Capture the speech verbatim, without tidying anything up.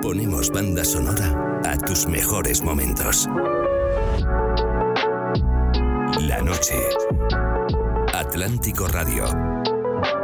Ponemos banda sonora a tus mejores momentos. La noche. Atlántico Radio.